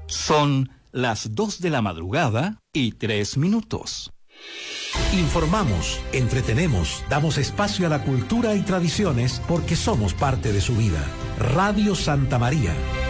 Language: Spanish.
Son las 2 de la madrugada y 3 minutos. Informamos, entretenemos, damos espacio a la cultura y tradiciones porque somos parte de su vida. Radio Santa María,